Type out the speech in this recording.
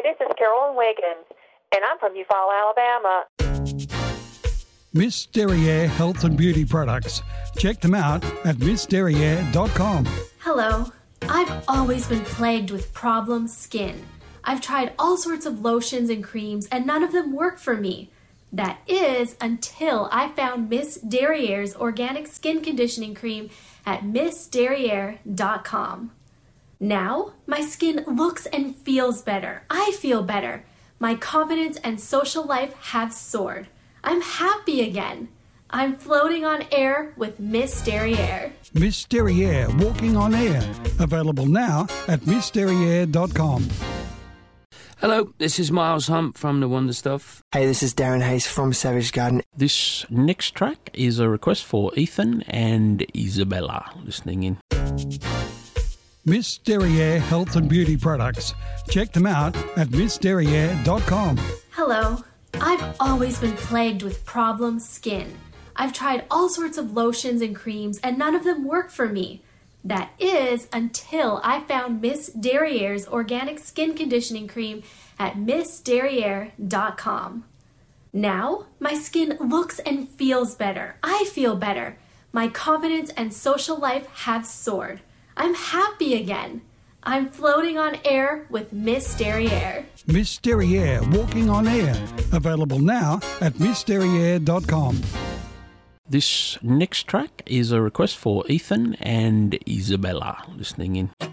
This is Carolyn Wiggins, and I'm from Eufaula, Alabama. Miss Derriere Health and Beauty Products. Check them out at missderriere.com. Hello. I've always been plagued with problem skin. I've tried all sorts of lotions and creams, and none of them work for me. That is until I found Miss Derriere's organic skin conditioning cream at missderriere.com. Now, my skin looks and feels better. I feel better. My confidence and social life have soared. I'm happy again. I'm floating on air with Miss Derriere. Miss Derriere Walking on Air. Available now at missderriere.com. Hello, this is Miles Hunt from The Wonder Stuff. Hey, this is Darren Hayes from Savage Garden. This next track is a request for Ethan and Isabella listening in. Miss Derriere Health and Beauty Products. Check them out at missderriere.com. Hello. I've always been plagued with problem skin. I've tried all sorts of lotions and creams, and none of them work for me. That is until I found Miss Derriere's organic skin conditioning cream at missderriere.com. Now, my skin looks and feels better. I feel better. My confidence and social life have soared. I'm happy again. I'm floating on air with Miss Derriere. Miss Derriere Walking on Air. Available now at missderriere.com. This next track is a request for Ethan and Isabella listening in.